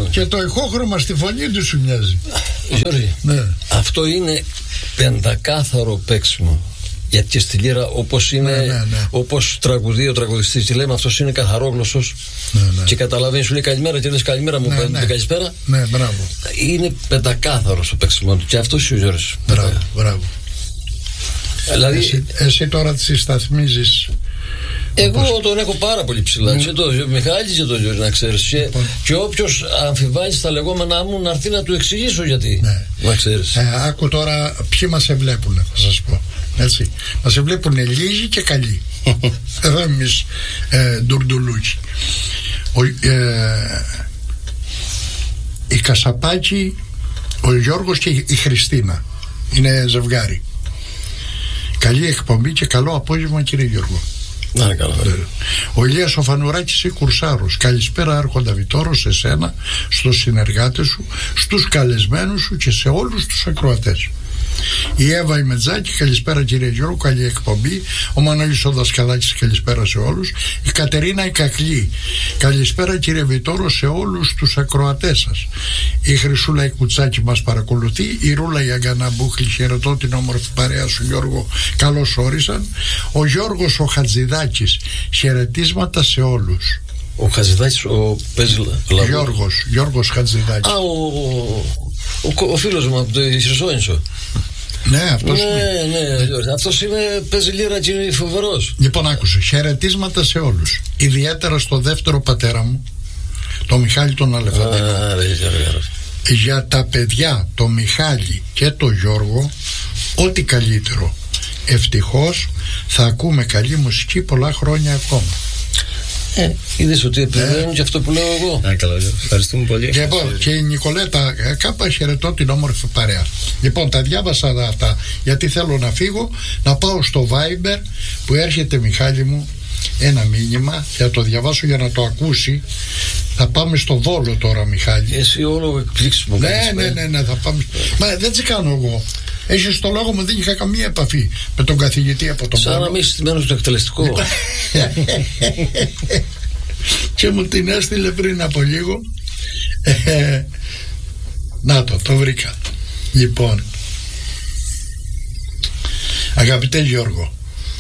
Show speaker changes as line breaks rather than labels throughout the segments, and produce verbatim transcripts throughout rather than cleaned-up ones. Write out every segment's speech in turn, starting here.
Και το ηχόχρωμα στη φωνή του σου μοιάζει.
Γιώργη, ναι. Αυτό είναι πεντακάθαρο παίξιμο. Γιατί και στη λύρα, όπως είναι, ναι, ναι, ναι. όπως τραγουδεί ο τραγουδιστής, τι λέμε, αυτός είναι καθαρόγλωσσος, ναι, ναι. και καταλαβαίνει, σου λέει καλημέρα και λες καλημέρα μου, ναι, ναι. καλησπέρα.
Ναι, μπράβο.
Είναι πεντακάθαρο το παίξιμο του και αυτός ο Γιώργος.
Μπράβο, μπράβο.
Δηλαδή,
εσύ, εσύ τώρα τη συσταθμίζεις.
Εγώ
όπως...
τον έχω πάρα πολύ ψηλά. Mm. Και το Μιχάλη και τον Γιώργο, να ξέρεις. Και, λοιπόν. και όποιος αμφιβάλλει στα λεγόμενά μου, να έρθει να του εξηγήσω γιατί. Ναι. Να ξέρεις.
Ε, άκου τώρα ποιοι μας ευλέπουν, θα σας πω. Έτσι. Μας ευλέπουν λίγοι και καλοί. Εδώ εμείς ε, ντουρντουλούκι. Ε, η Κασαπάκη, ο Γιώργος και η Χριστίνα είναι ζευγάρι. Καλή εκπομπή και καλό απόγευμα, κύριε Γιώργο.
Να, καλά.
Ο Ηλίας ο Φανουράκης ή Κουρσάρος. Καλησπέρα Άρχοντα Βιτόρο, σε σένα, στους συνεργάτες σου, στους καλεσμένους σου και σε όλους τους ακροατές. Η Εύα η Μετζάκη, καλησπέρα κύριε Γιώργο, καλή εκπομπή. Ο Μανώλης ο Δασκαλάκης, καλησπέρα σε όλους. Η Κατερίνα η Κακλή, καλησπέρα κύριε Βιτόρο σε όλους τους ακροατές σας. Η Χρυσούλα η Κουτσάκη μας παρακολουθεί. Η Ρούλα η Αγκαναμπούχλη, χαιρετώ την όμορφη παρέα σου Γιώργο, καλώς όρισαν. Ο Γιώργος ο Χατζηδάκης, χαιρετίσματα σε όλους.
Ο Χατζηδάκης, ο παίζει λαό.
Γιώργος, Γιώργος Χατζηδάκης.
Α, ο, ο, ο φίλος μου από το Ισρυσόνησο.
Ναι, αυτός
ναι,
είναι.
Ναι, ναι. Αυτός είναι, παίζει λίρα και είναι φοβερός.
Λοιπόν, άκουσε, χαιρετίσματα σε όλους. Ιδιαίτερα στο δεύτερο πατέρα μου, το Μιχάλη τον Αλεφαντικό.
Α, ρε, ρε, ρε.
Για τα παιδιά, το Μιχάλη και το Γιώργο, ό,τι καλύτερο. Ευτυχώς θα ακούμε καλή μουσική πολλά χρόνια ακόμα.
Ε, είδες ότι επιβεβαιώνει και αυτό που λέω εγώ.
Α, καλά, ευχαριστούμε πολύ.
Και, εγώ, και η Νικολέτα, κάπου χαιρετώ την όμορφη παρέα. Λοιπόν, τα διάβασα αυτά γιατί θέλω να φύγω, να πάω στο Viber που έρχεται, Μιχάλη μου, ένα μήνυμα και να το διαβάσω για να το ακούσει. Θα πάμε στο Βόλο τώρα, Μιχάλη.
Εσύ όλο εκπλήξεις μου.
Ναι, ναι, ναι, ναι, θα πάμε. Μα δεν τι κάνω εγώ. Έχεις το λόγο μου, δεν είχα καμία επαφή με τον καθηγητή από τον Βόλο.
Σαν να μην είσαι στημένος στο εκτελεστικό.
Και μου την έστειλε πριν από λίγο. ε, Να το, το βρήκα. Λοιπόν, αγαπητέ Γιώργο,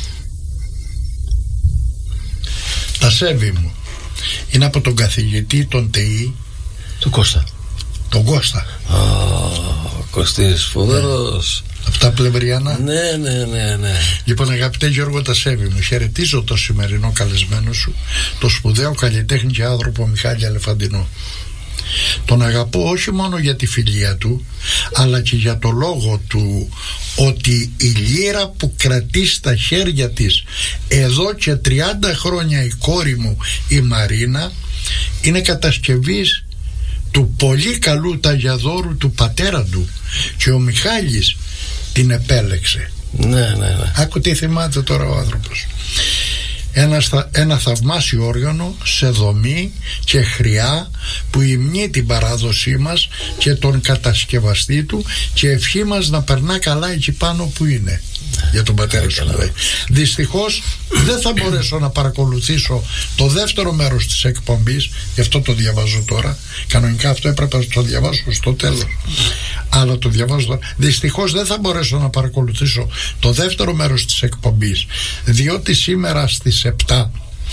τα σέβη μου είναι από τον καθηγητή τον ΤΕΙ,
του Κώστα.
Τον Κώστα.
Α, Κωστής, φοβερός.
Αυτά πλευριανά.
Ναι, ναι, ναι, ναι.
Λοιπόν, αγαπητέ Γιώργο Τασέβη μου, χαιρετίζω το σημερινό καλεσμένο σου, το σπουδαίο καλλιτέχνη και άνθρωπο Μιχάλη Αλεφαντινό. Τον αγαπώ όχι μόνο για τη φιλία του, αλλά και για το λόγο του ότι η λύρα που κρατεί στα χέρια της εδώ και τριάντα χρόνια η κόρη μου η Μαρίνα είναι κατασκευής του πολύ καλού ταγιαδόρου του πατέρα του και ο Μιχάλης την επέλεξε.
Ναι, ναι, ναι.
Άκου τι θυμάται τώρα ο άνθρωπος. Ένα, ένα θαυμάσιο όργανο σε δομή και χρειά που υμνεί την παράδοσή μας και τον κατασκευαστή του και ευχή μας να περνά καλά εκεί πάνω που είναι. Για τον πατέρα σου δηλαδή. Δυστυχώς δεν θα μπορέσω να παρακολουθήσω το δεύτερο μέρος της εκπομπής, γι' αυτό το διαβάζω τώρα. Κανονικά αυτό έπρεπε να το διαβάσω στο τέλος, αλλά το διαβάζω τώρα. Δυστυχώς δεν θα μπορέσω να παρακολουθήσω το δεύτερο μέρος της εκπομπής, διότι σήμερα στις επτά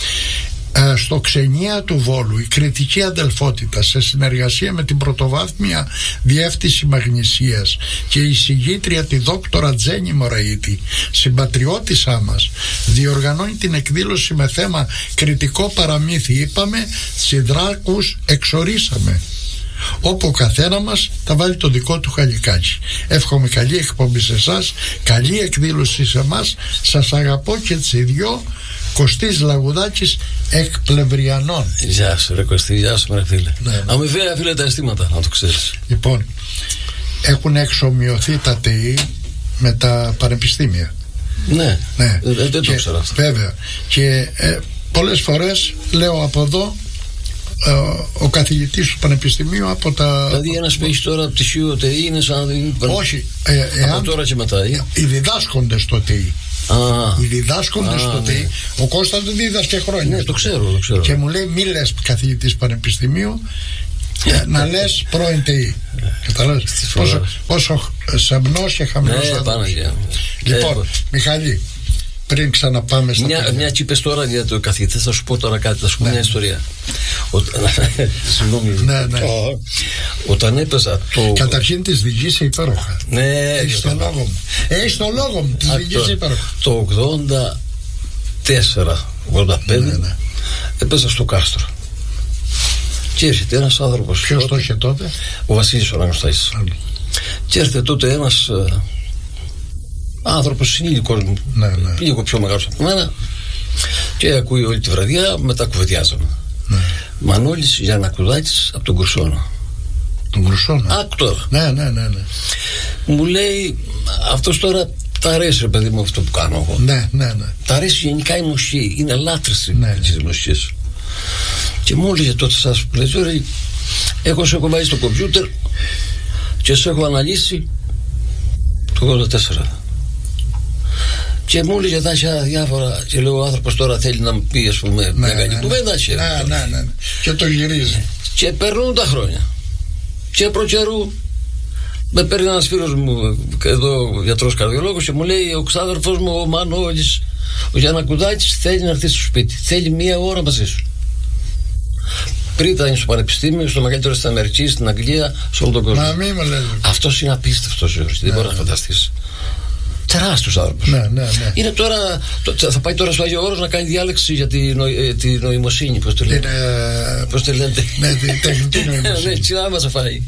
στο Ξενία του Βόλου η κριτική αδελφότητα σε συνεργασία με την πρωτοβάθμια διεύθυνση Μαγνησίας και η συγγήτρια τη δόκτωρα Τζέννη Μωραΐτη, συμπατριώτησά μας, διοργανώνει την εκδήλωση με θέμα κριτικό παραμύθι. Είπαμε Σιδράκους εξορίσαμε, όπου ο καθένα μας θα βάλει το δικό του χαλικάκι. Εύχομαι καλή εκπομπή σε εσάς, καλή εκδήλωση σε εμάς. Σας αγαπώ και τις δυο. Κωστής Λαγουδάκης εκ Πλευριανών.
Γεια σου ρε Κωστή, γεια σου ρε φίλε.
Ναι.
Αμοιβαία φίλε τα αισθήματα, να το ξέρεις.
Λοιπόν, έχουν εξομοιωθεί τα ΤΕΙ με τα πανεπιστήμια.
Ναι,
ναι.
Ε, δεν
και,
το ξέρω αυτό.
Βέβαια. Και ε, πολλές φορές λέω από εδώ ε, ο καθηγητής του πανεπιστημίου από τα...
Δηλαδή ένας που έχει τώρα πτυχίο ΤΕΙ είναι σαν...
Όχι, ε,
από
εάν,
τώρα και μετά. Ε?
Οι διδάσκοντες στο ΤΕΙ.
Α,
οι διδάσκοντες στο ΤΕΙ. Ναι. Ο Κώστας δεν δίδασκε χρόνια.
Ναι, το ξέρω, το ξέρω.
Και μου λέει μη λες καθηγητής πανεπιστημίου, Να λες πρώην ΤΕΙ. Καταλάβεις πόσο, πόσο σεμνός και χαμηλός
ναι,
άνθρωπος. Λοιπόν, ε, Μιχάλη, πριν ξαναπάμε στα
μια, μια και είπες τώρα για το καθηγητή, θα σου πω τώρα κάτι, θα σου πω ναι. μια ιστορία. Συγγνώμη.
Ναι, ναι.
Όταν έπαιζα το...
Καταρχήν τις διηγείσαι υπέροχα.
Ναι,
έχεις το λόγο μου. Έχεις το λόγο μου, τις διηγείσαι υπέροχα.
Το ογδόντα τέσσερα ογδόντα πέντε ναι, ναι. έπαιζα στο Κάστρο. Και έρχεται ένας άνθρωπος.
Ποιος τότε, το είχε τότε?
Ο Βασίλης ο Ραγνοστάης. Και έρχεται τότε ένας ε, άνθρωπος συνήλικος, ναι, ναι. λίγο πιο μεγάλος από μένα, και ακούει όλη τη βραδιά, μετά κουβεντιάζαμε. Ναι. Μανώλης Γιαννακουδάκης από τον Κουρσόνο.
Τον Κουρσόνο.
Άκου τώρα.
Ναι, ναι, ναι, ναι.
Μου λέει, αυτός τώρα τα αρέσει ρε παιδί μου αυτό που κάνω εγώ.
Ναι, ναι, ναι.
Τα αρέσει γενικά η μουσική. Είναι λάτρης
ναι,
της μουσικής. Και μου έλεγε τότε, σας πλέον, εγώ σε έχω βάλει στο κομπιούτερ και σε έχω αναλύσει το ογδόντα τέσσερα. Και μου έλεγε τα διάφορα. Και λέω, ο άνθρωπος τώρα θέλει να μου πει, ας πούμε, ναι, μια καλή κουβέντα.
Ναι, ναι, ναι. Και το γυρίζει.
Και περνούν τα χρόνια. Και προ καιρού με παίρνει ένας φίλος μου, εδώ γιατρός καρδιολόγος, και μου λέει, ο ξάδερφος μου, ο Μανώλης, ο Γιαννακουδάκης, θέλει να έρθει στο σπίτι. Θέλει μία ώρα μαζί σου. Πριν ήταν στο πανεπιστήμιο, στο μεγαλύτερο στην Αμερική, στην Αγγλία, σε όλο τον κόσμο.
Μα μη με λέτε.
Αυτός είναι απίστευτος, Γιώργος, δεν μπορεί να φανταστείς. Τεράστιος άνθρωπος.
Ναι, ναι, ναι.
Είναι τώρα, θα πάει τώρα στο Άγιο Όρος να κάνει διάλεξη για τη, νοη, τη νοημοσύνη. Πώς το λένε.
Είναι...
Πώς το λένε.
Ναι, την τεχνητή νοημοσύνη.
Ναι, τσινά μας θα φάει.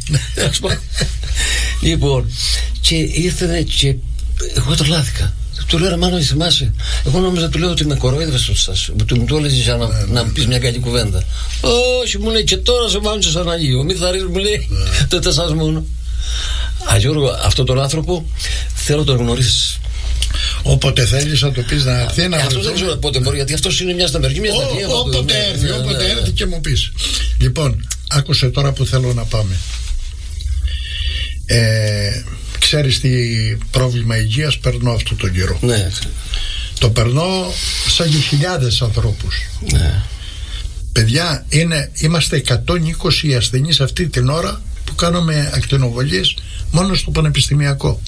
Λοιπόν, και ήρθε και εγώ τρελάθηκα. Του λέω, ρε Μάνο, θυμάσαι? Εγώ νόμιζα, του λέω, ότι με κοροϊδεύες σας. Του μου το έλεγες για να, ναι, να μου πεις μια καλή κουβέντα. Όχι, μου λέει, και τώρα σε βάλουν σε Αναγείο. Μη θα ρίξεις, μου λέει, τότε σας μόνο. Α, Γιώργο, αυτόν τον άνθρωπο θέλω να τον γνωρίσεις.
Όποτε θέλεις να το πεις να έρθει.
Αυτό δεν ξέρω πότε μπορεί, γιατί αυτός είναι μια στην Αμερική, μια στην Αγγλία.
Όποτε έρθει, όποτε έρθει και μου πεις. Λοιπόν, άκουσε τώρα που θέλω να πάμε. Ε, ξέρεις τι πρόβλημα υγείας περνώ αυτό τον καιρό.
Ναι.
Το περνώ σαν και χιλιάδες ανθρώπους.
Ναι.
Παιδιά, είναι, είμαστε εκατόν είκοσι ασθενείς αυτή την ώρα που κάνουμε ακτινοβολίες μόνο στο πανεπιστημιακό.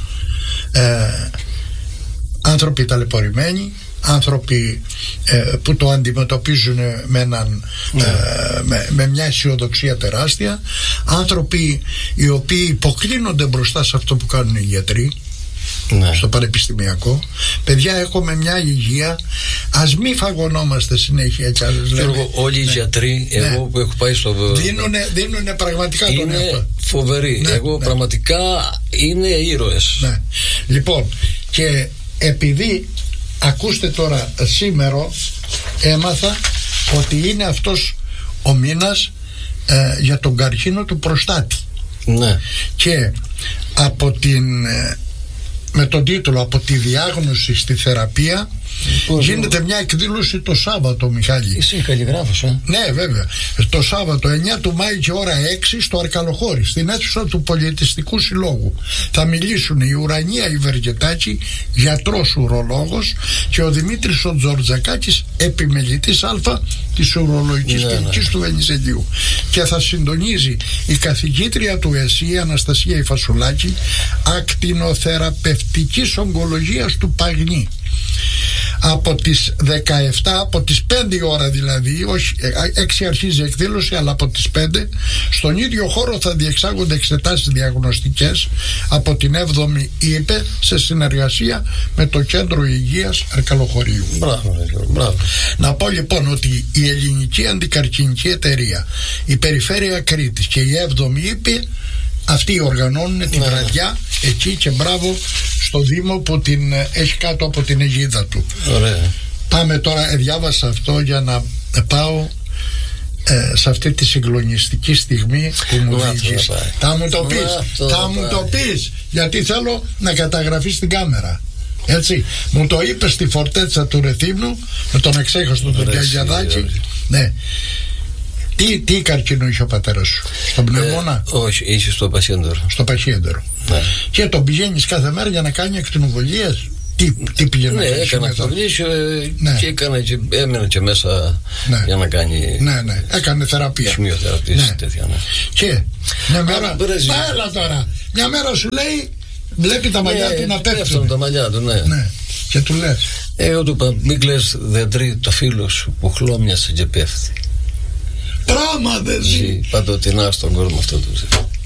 Ε, άνθρωποι ταλαιπωρημένοι, άνθρωποι ε, που το αντιμετωπίζουν με, έναν, mm. ε, με, με μια αισιοδοξία τεράστια, άνθρωποι οι οποίοι υποκλίνονται μπροστά σε αυτό που κάνουν οι γιατροί. Ναι. Στο πανεπιστημιακό. Παιδιά, έχουμε μια υγεία. Ας μη φαγωνόμαστε συνέχεια κι άλλες λέμε.
Όλοι οι ναι. γιατροί, εγώ ναι. που έχω πάει στο...
Δίνουνε, δίνουνε πραγματικά τον εαυτό.
Είναι φοβεροί. Ναι, εγώ ναι. πραγματικά είναι ήρωες.
Ναι. Λοιπόν, και επειδή ακούστε τώρα, σήμερα έμαθα ότι είναι αυτός ο μήνας ε, για τον καρκίνο του προστάτη.
Ναι.
Και από την... Ε, με τον τίτλο «Από τη διάγνωση στη θεραπεία» Πώς γίνεται μια εκδήλωση το Σάββατο, Μιχάλη.
Είσαι καλλιγράφος, ε?
Ναι, βέβαια. Το Σάββατο εννιά του Μάη και ώρα έξι στο Αρκαλοχώρι, στην αίθουσα του Πολιτιστικού Συλλόγου. Θα μιλήσουν η Ουρανία Ιβεργετάκη, γιατρός ουρολόγος, και ο Δημήτρης ο Τζορτζακάκης, επιμελητής Α της ουρολογικής
ναι,
κλινικής ναι. του Βενιζελίου. Και θα συντονίζει η καθηγήτρια του ΕΣΥ, Αναστασία Ιφασουλάκη, ακτινοθεραπευτικής ογκολογίας του Παγνή. Από τις δεκαεπτά, από τις πέντε η ώρα δηλαδή, όχι έξι αρχίζει η εκδήλωση, αλλά από τις πέντε στον ίδιο χώρο θα διεξάγονται εξετάσεις διαγνωστικές από την έβδομη ΥΠΕ σε συνεργασία με το Κέντρο Υγείας Αρκαλοχωρίου.
Μπράβο, μπράβο.
Να πω λοιπόν ότι η Ελληνική Αντικαρκινική Εταιρεία, η Περιφέρεια Κρήτης και η έβδομη ΥΠΕ, αυτοί οργανώνουν την ναι. βραδιά εκεί, και μπράβο στο Δήμο που την έχει κάτω από την αιγίδα του.
Ωραία.
Πάμε τώρα, διάβασα αυτό για να πάω ε, σε αυτή τη συγκλονιστική στιγμή που μου δείξεις. Θα μου το πεις, θα μου το πεις, γιατί θέλω να καταγραφεί στην κάμερα. Έτσι, μου το είπε στη φορτέτσα του Ρεθύμνου με τον εξέχαστο τον Καγιαδάκη. Ναι. Τι, τι καρκίνο είχε ο πατέρας σου? Στον πνευμόνα?
Ε, όχι, είχε στο παχύεντερο.
Στο παχύεντερο. Ναι. Και τον πηγαίνεις κάθε μέρα για να κάνει ακτινοβολίες? Τι, τι πήγε να
ναι,
κάνει.
έκανε αυτοβλήσιο ναι. και, έκανε και έμενε και μέσα ναι. για να κάνει.
Ναι, ναι, έκανε θεραπεία.
Σημειοθεραπεία ναι. τέτοια. Ναι.
Και μια μέρα. Μα έλα τώρα. Μια μέρα σου λέει, βλέπει τα μαλλιά ναι, του να πέφτουν.
Πέφτουν τα μαλλιά του, ναι.
ναι. Και του λες.
Ε, εγώ του είπα, μην κλαις δεντρί το φίλο σου που χλώμιασε και πέφτει.
Πράγμα δεν ζει.
Παντοτινά στον κόσμο αυτό του ζει.